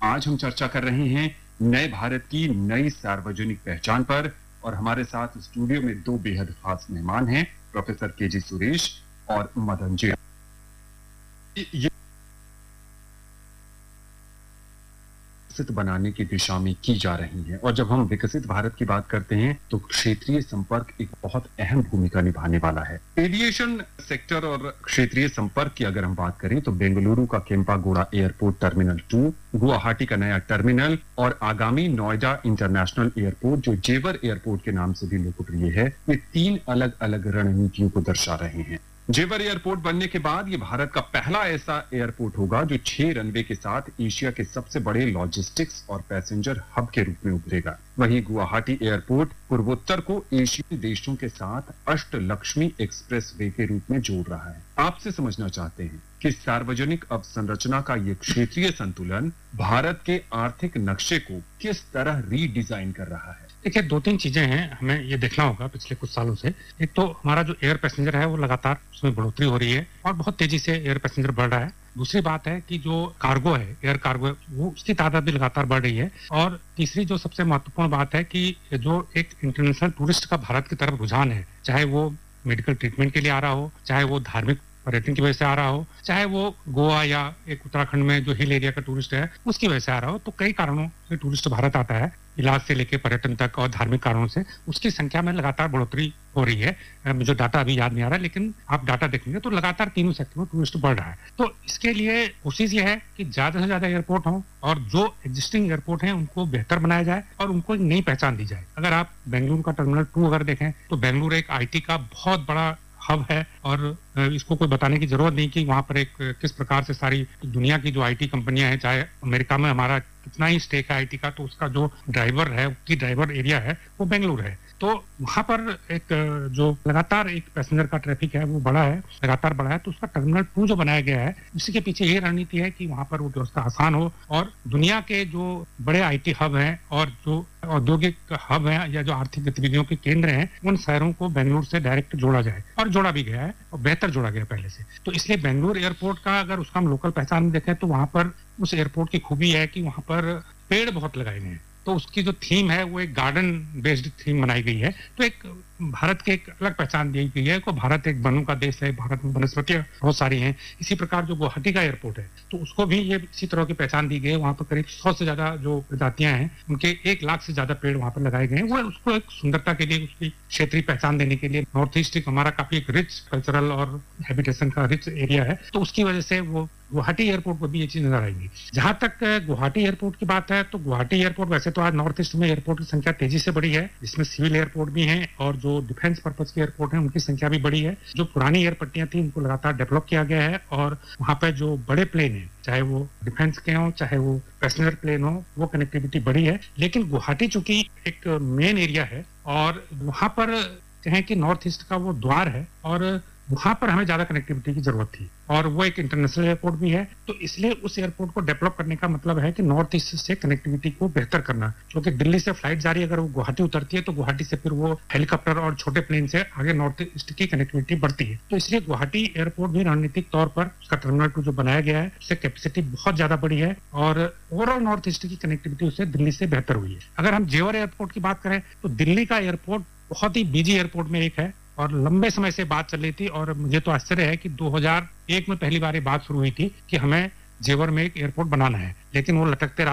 आज हम चर्चा कर रहे हैं नए भारत की नई सार्वजनिक पहचान पर और हमारे साथ स्टूडियो में दो बेहद खास मेहमान हैं, प्रोफेसर केजी सुरेश और मदन जी। ये विकसित बनाने की दिशा में की जा रही है और जब हम विकसित भारत की बात करते हैं तो क्षेत्रीय संपर्क एक बहुत अहम भूमिका निभाने वाला है। एविएशन सेक्टर और क्षेत्रीय संपर्क की अगर हम बात करें तो बेंगलुरु का केम्पागोड़ा एयरपोर्ट टर्मिनल 2, गुवाहाटी का नया टर्मिनल और आगामी नोएडा इंटरनेशनल एयरपोर्ट जो जेवर एयरपोर्ट के नाम से भी लोकप्रिय है, ये 3 अलग-अलग रणनीतियों को दर्शा रहे हैं। जेवर एयरपोर्ट बनने के बाद ये भारत का पहला ऐसा एयरपोर्ट होगा जो 6 रनवे के साथ एशिया के सबसे बड़े लॉजिस्टिक्स और पैसेंजर हब के रूप में उभरेगा। वहीं गुवाहाटी एयरपोर्ट पूर्वोत्तर को एशियाई देशों के साथ अष्टलक्ष्मी एक्सप्रेस वे के रूप में जोड़ रहा है। आपसे समझना चाहते हैं कि सार्वजनिक अवसंरचना का ये क्षेत्रीय संतुलन भारत के आर्थिक नक्शे को किस तरह रीडिजाइन कर रहा है। देखिए, 2-3 चीजें हैं हमें ये देखना होगा पिछले कुछ सालों से। एक तो हमारा जो एयर पैसेंजर है वो लगातार उसमें बढ़ोतरी हो रही है और बहुत तेजी से एयर पैसेंजर बढ़ रहा है। दूसरी बात है कि जो कार्गो है, एयर कार्गो है, वो उसकी तादाद भी लगातार बढ़ रही है। और तीसरी जो सबसे महत्वपूर्ण बात है कि जो एक इंटरनेशनल टूरिस्ट का भारत की तरफ रुझान है, चाहे वो मेडिकल ट्रीटमेंट के लिए आ रहा हो, चाहे वो धार्मिक पर्यटन की वजह से आ रहा हो, चाहे वो गोवा या एक उत्तराखंड में जो हिल एरिया का टूरिस्ट है उसकी वजह से आ रहा हो, तो कई कारणों से टूरिस्ट भारत आता है, इलाज से लेकर पर्यटन तक और धार्मिक कारणों से उसकी संख्या में लगातार बढ़ोतरी हो रही है। मुझे डाटा अभी याद नहीं आ रहा, लेकिन आप डाटा देखेंगे तो लगातार तीनों सेक्टर में टूरिस्ट बढ़ रहा है। तो इसके लिए कोशिश ये है कि ज्यादा से ज्यादा एयरपोर्ट हो और जो एग्जिस्टिंग एयरपोर्ट हैं उनको बेहतर बनाया जाए और उनको एक नई पहचान दी जाए। अगर आप बेंगलुरु का टर्मिनल 2 अगर देखें तो बेंगलुरु एक IT का बहुत बड़ा हब है और इसको कोई बताने की जरूरत नहीं कि वहां पर एक किस प्रकार से सारी दुनिया की जो IT कंपनियां हैं, चाहे अमेरिका में हमारा कितना ही स्टेक है IT का, तो उसका जो ड्राइवर है, उसकी ड्राइवर एरिया है वो बेंगलुरु है। तो वहां पर एक जो लगातार एक पैसेंजर का ट्रैफिक है वो बड़ा है, लगातार बड़ा है। तो उसका टर्मिनल 2 जो बनाया गया है उसी के पीछे ये रणनीति है कि वहां पर वो व्यवस्था आसान हो और दुनिया के जो बड़े IT हब हैं और जो औद्योगिक हब हैं या जो आर्थिक गतिविधियों के केंद्र हैं, उन शहरों को बेंगलुरु से डायरेक्ट जोड़ा जाए और जोड़ा भी गया है और बेहतर जोड़ा गया पहले से। तो इसलिए बेंगलुरु एयरपोर्ट का अगर उसका हम लोकल पहचान में देखें तो वहां पर उस एयरपोर्ट की खूबी है कि वहां पर पेड़ बहुत लगाए गए हैं। तो उसकी जो थीम है वो एक गार्डन बेस्ड थीम बनाई गई है। तो एक भारत की एक अलग पहचान दी गई है कि भारत एक वनों का देश है, भारत में वनस्पतियां बहुत सारी हैं। इसी प्रकार जो गुवाहाटी का एयरपोर्ट है तो उसको भी ये इसी तरह की पहचान दी गई है। वहां पर करीब 100 से ज्यादा जो प्रजातियां हैं उनके 1 लाख से ज्यादा पेड़ वहां पर लगाए गए हैं। वो उसको एक सुंदरता के लिए, उसकी क्षेत्रीय पहचान देने के लिए। नॉर्थ ईस्ट एक हमारा काफी एक रिच कल्चरल और हैबिटेशन का रिच एरिया है, तो उसकी वजह से वो गुवाहाटी एयरपोर्ट पर भी ये चीज नजर आएगी। जहां तक गुवाहाटी एयरपोर्ट की बात है तो गुवाहाटी एयरपोर्ट वैसे तो आज नॉर्थ ईस्ट में एयरपोर्ट की संख्या तेजी से बढ़ी है, जिसमें सिविल एयरपोर्ट भी हैं और जो डिफेंस पर्पज के एयरपोर्ट हैं उनकी संख्या भी बढ़ी है। जो पुरानी एयर पट्टियां थी उनको लगातार डेवलप किया गया है और वहां पर जो बड़े प्लेन है, चाहे वो डिफेंस के हों चाहे वो पैसेंजर प्लेन हो, वो कनेक्टिविटी बढ़ी है। लेकिन गुवाहाटी चूंकि एक मेन एरिया है और वहां पर कहें कि नॉर्थ ईस्ट का वो द्वार है और वहां पर हमें ज्यादा कनेक्टिविटी की जरूरत थी और वो एक इंटरनेशनल एयरपोर्ट भी है। तो इसलिए उस एयरपोर्ट को डेवलप करने का मतलब है कि नॉर्थ ईस्ट से कनेक्टिविटी को बेहतर करना, क्योंकि दिल्ली से फ्लाइट जा रही है, अगर वो गुवाहाटी उतरती है तो गुवाहाटी से फिर वो हेलीकॉप्टर और छोटे प्लेन से आगे नॉर्थ ईस्ट की कनेक्टिविटी बढ़ती है। तो इसलिए गुवाहाटी एयरपोर्ट भी रणनीतिक तौर पर उसका टर्मिनल 2 जो बनाया गया है उससे कैपेसिटी बहुत ज्यादा बढ़ी है और ओवरऑल नॉर्थ ईस्ट की कनेक्टिविटी उससे दिल्ली से बेहतर हुई है। अगर हम जेवर एयरपोर्ट की बात करें तो दिल्ली का एयरपोर्ट बहुत ही बिजी एयरपोर्ट में एक है और लंबे समय से बात चल रही थी और मुझे तो आश्चर्य है कि 2001 में पहली बार ये बात शुरू हुई थी कि हमें जेवर में एक एयरपोर्ट बनाना है, लेकिन वो लटकते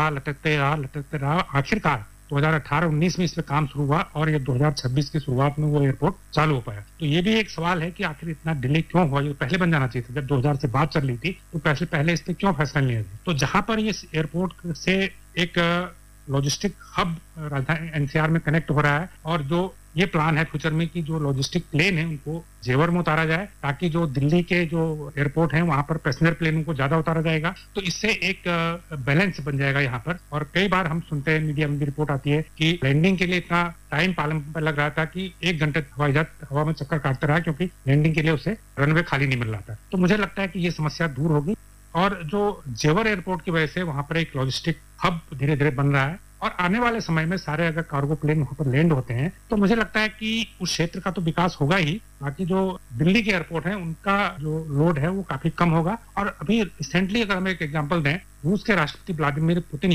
रहा। आखिरकार 2018-19 में इस पे काम शुरू हुआ और ये 2026 की शुरुआत में वो एयरपोर्ट चालू हो पाया। तो ये भी एक सवाल है कि आखिर इतना डिले क्यों हुआ। ये पहले बन जाना चाहिए था, जब 2000 से बात चल रही थी तो पहले इस पे क्यों फैसला लिया गया। तो जहां पर ये एयरपोर्ट से एक लॉजिस्टिक हब राजधानी NCR में कनेक्ट हो रहा है और जो ये प्लान है फ्यूचर में कि जो लॉजिस्टिक प्लेन है उनको जेवर में उतारा जाए, ताकि जो दिल्ली के जो एयरपोर्ट है वहां पर पैसेंजर प्लेन को ज्यादा उतारा जाएगा। तो इससे एक बैलेंस बन जाएगा यहाँ पर। और कई बार हम सुनते हैं, मीडिया में भी रिपोर्ट आती है कि लैंडिंग के लिए इतना टाइम पालन पर लग रहा था कि 1 घंटे हवाई जहाज हवा में चक्कर काटता रहा, क्योंकि लैंडिंग के लिए उसे रनवे खाली नहीं मिल रहा था। तो मुझे लगता है कि ये समस्या दूर होगी और जो जेवर एयरपोर्ट की वजह से वहां पर एक लॉजिस्टिक हब धीरे धीरे बन रहा है और आने वाले समय में सारे अगर कार्गो प्लेन वहां पर लैंड होते हैं तो मुझे लगता है कि उस क्षेत्र का तो विकास होगा ही, बाकी जो दिल्ली के एयरपोर्ट है उनका जो लोड है वो काफी कम होगा। और अभी रिसेंटली अगर हम एक एग्जांपल दें, रूस के राष्ट्रपति व्लादिमीर पुतिन